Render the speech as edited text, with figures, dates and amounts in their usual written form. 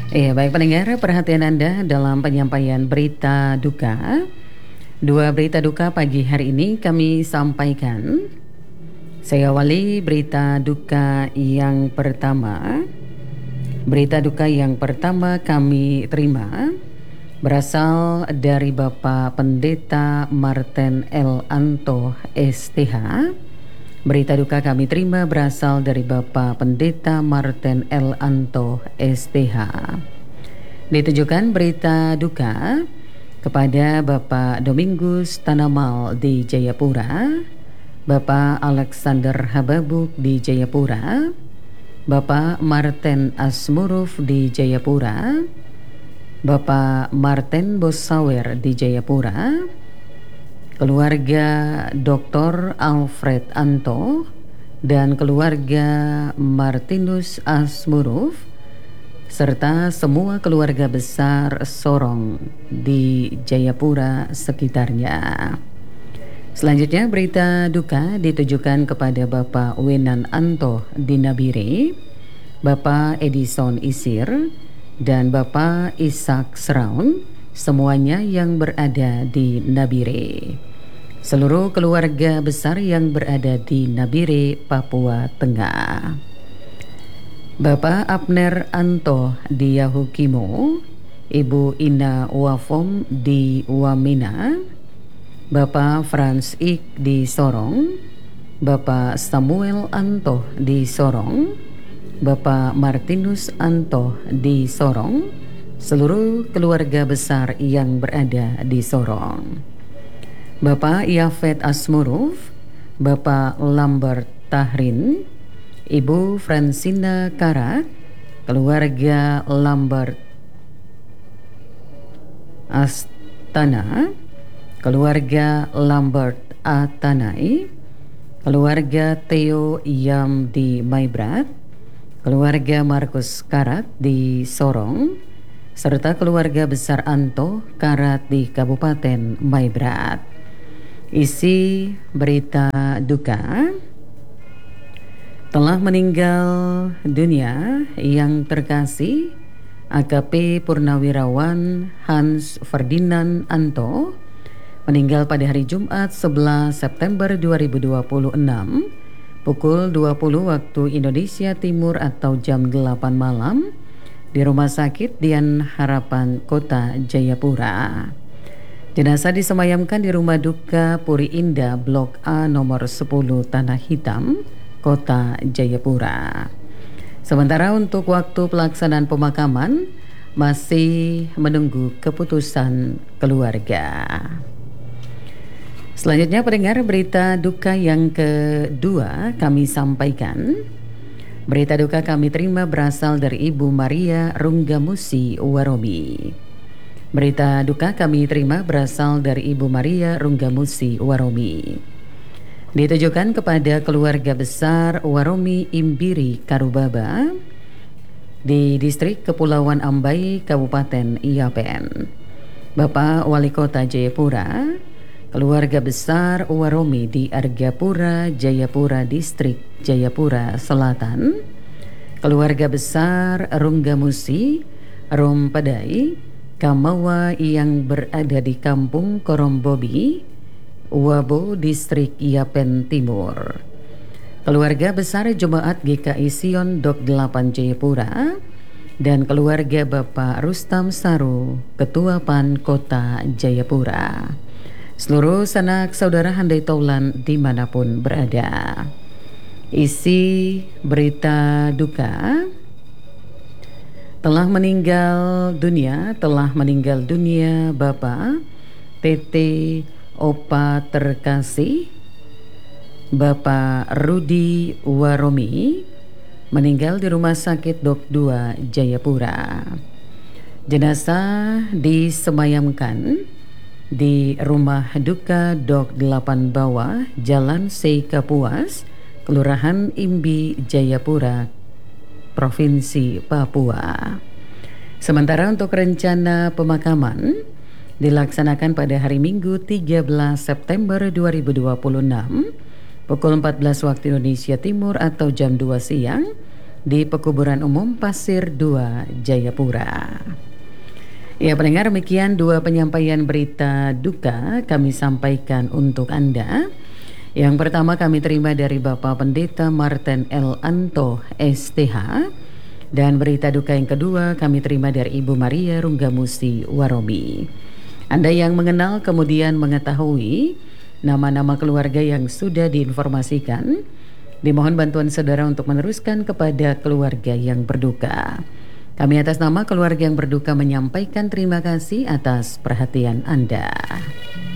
Iya, baik pendengar, perhatian Anda dalam penyampaian berita duka. Dua berita duka pagi hari ini kami sampaikan. Saya awali berita duka yang pertama. Berita duka yang pertama kami terima berasal dari Bapak Pendeta Martin L. Anto STH. Berita duka kami terima berasal dari Bapak Pendeta Martin L. Anto STH. Ditujukan berita duka kepada Bapak Domingus Tanamal di Jayapura, Bapak Alexander Hababuk di Jayapura, Bapak Martin Asmuruf di Jayapura, Bapak Martin Bosawer di Jayapura, keluarga Dr. Alfred Anto dan keluarga Martinus Asmuruf serta semua keluarga besar Sorong di Jayapura sekitarnya. Selanjutnya berita duka ditujukan kepada Bapak Wenan Anto di Nabire, Bapak Edison Isir dan Bapak Ishak Seraun, semuanya yang berada di Nabire. Seluruh keluarga besar yang berada di Nabire, Papua Tengah. Bapak Abner Anto di Yahukimo, Ibu Ina Wafom di Wamena, Bapak Franz Ik di Sorong, Bapak Samuel Anto di Sorong, Bapak Martinus Anto di Sorong, seluruh keluarga besar yang berada di Sorong. Bapak Yafet Asmuruf, Bapak Lambert Tahrin, Ibu Francina Karat, keluarga Lambert Astana, keluarga Lambert Atanai, keluarga Theo Yam di Maibrat, keluarga Markus Karat di Sorong, serta keluarga besar Anto Karat di Kabupaten Maibrat. Isi berita duka: telah meninggal dunia yang terkasih AKP Purnawirawan Hans Ferdinand Anto, meninggal pada hari Jumat 11 September 2026 pukul 20 waktu Indonesia Timur atau jam 8 malam di Rumah Sakit Dian Harapan Kota Jayapura. Jenazah disemayamkan di Rumah Duka Puri Indah Blok A nomor 10 Tanah Hitam, Kota Jayapura. Sementara untuk waktu pelaksanaan pemakaman masih menunggu keputusan keluarga. Selanjutnya pendengar, berita duka yang kedua kami sampaikan. Berita duka kami terima berasal dari Ibu Maria Runggamusi Waromi. Berita duka kami terima berasal dari Ibu Maria Runggamusi Waromi. Ditujukan kepada keluarga besar Waromi Imbiri Karubaba di distrik Kepulauan Ambai, Kabupaten Iapen. Bapak Wali Kota Jayapura, keluarga besar Waromi di Argapura, Jayapura Distrik Jayapura Selatan, keluarga besar Runggamusi Rompadai Kamawa yang berada di Kampung Korombobi, Wabo Distrik Iapen Timur, keluarga besar Jemaat GKI Sion Dok 8 Jayapura, dan keluarga Bapak Rustam Saru, Ketua PAN Kota Jayapura. Seluruh sanak saudara handai taulan dimanapun berada. Isi berita duka: telah meninggal dunia Bapak TT Opa Terkasih Bapak Rudi Waromi, meninggal di Rumah Sakit Dok 2 Jayapura. Jenazah disemayamkan di Rumah Duka Dok 8 Bawah, Jalan Seikapuas, Kelurahan Imbi, Jayapura, Provinsi Papua. Sementara untuk rencana pemakaman dilaksanakan pada hari Minggu 13 September 2026 pukul 14 waktu Indonesia Timur atau jam 2 siang di Pekuburan Umum Pasir 2, Jayapura. Ya pendengar, demikian dua penyampaian berita duka kami sampaikan untuk Anda. Yang pertama kami terima dari Bapak Pendeta Martin L. Anto STH. Dan berita duka yang kedua kami terima dari Ibu Maria Runggamusi Warobi. Anda yang mengenal kemudian mengetahui nama-nama keluarga yang sudah diinformasikan, dimohon bantuan saudara untuk meneruskan kepada keluarga yang berduka. Kami atas nama keluarga yang berduka menyampaikan terima kasih atas perhatian Anda.